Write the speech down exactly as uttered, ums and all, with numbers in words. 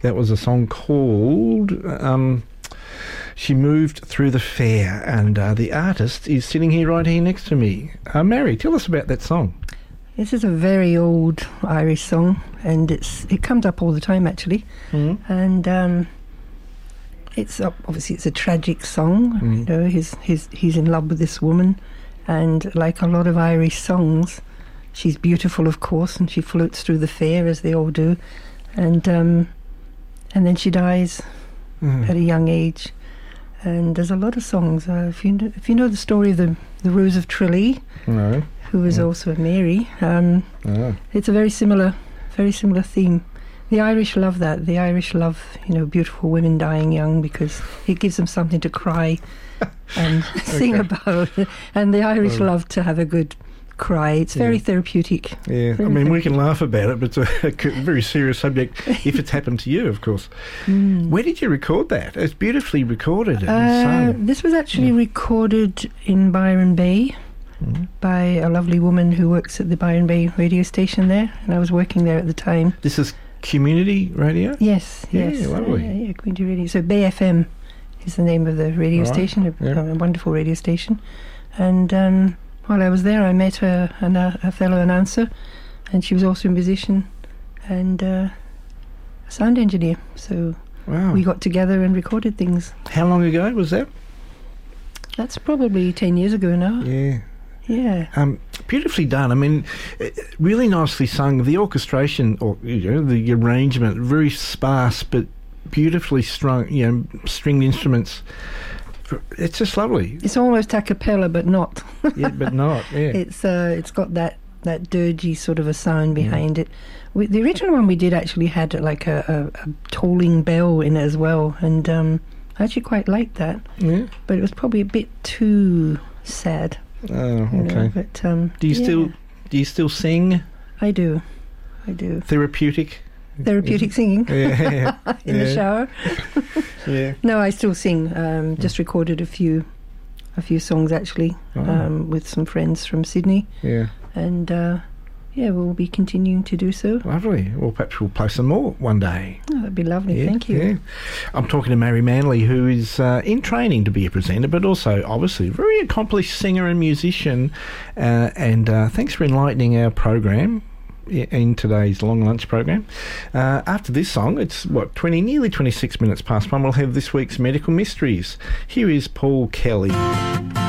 That was a song called um, She Moved Through the Fair, and uh, the artist is sitting here right here next to me. Uh, Mary, tell us about that song. This is a very old Irish song, and it's it comes up all the time, actually. Mm. And um, it's uh, obviously it's a tragic song. Mm. You know, he's he's he's in love with this woman, and like a lot of Irish songs, she's beautiful, of course, and she floats through the fair as they all do, and um, and then she dies Mm. at a young age. And there's a lot of songs. Uh, if you know, if you know the story of the the Rose of Tralee, No. who was Yeah. also a Mary, um, Oh. it's a very similar, very similar theme. The Irish love that. The Irish love, you know, beautiful women dying young because it gives them something to cry and sing about. And the Irish Oh. love to have a good cry. It's very Yeah. therapeutic. Yeah, I Very mean, we can therapeutic. laugh about it, but it's a, a very serious subject if it's happened to you, of course. Mm. Where did you record that? It's beautifully recorded and Uh, sung. this was actually Yeah. recorded in Byron Bay Mm. by a lovely woman who works at the Byron Bay radio station there, and I was working there at the time. This is community radio? Yes, Yeah, yes. lovely. Yeah, yeah, Community Radio. So Bay F M is the name of the radio Right, station, a, yeah. a wonderful radio station. And um, while I was there, I met a, an, a fellow announcer, and she was also a musician and uh, a sound engineer. So Wow. we got together and recorded things. How long ago was that? That's probably ten years ago now. Yeah. Yeah. Um, beautifully done. I mean, uh, really nicely sung. The orchestration, or you know, the arrangement, very sparse but beautifully strung. You know, stringed instruments. It's just lovely. It's almost a cappella, but not. Yeah, but not. Yeah. It's uh, it's got that, that dirgy sort of a sound behind it. We, the original one we did actually had like a, a, a tolling bell in it as well, and um, I actually quite liked that. Yeah. But it was probably a bit too sad. Oh, You know, okay. but um, Do you yeah, still do you still sing? I do. I do. Therapeutic. Therapeutic singing Yeah. in yeah. the shower. Yeah. No, I still sing. Um, just recorded a few, a few songs actually, Oh. um, with some friends from Sydney, Yeah. and uh, yeah, we'll be continuing to do so. Lovely. Well, perhaps we'll play some more one day. Oh, that'd be lovely. Yeah, Thank you. yeah. I'm talking to Mary Manley, who is uh, in training to be a presenter, but also obviously a very accomplished singer and musician. Uh, and uh, thanks for enlightening our program i- in today's long lunch program. Uh, after this song, it's what twenty, nearly twenty-six minutes past one. We'll have this week's medical mysteries. Here is Paul Kelly.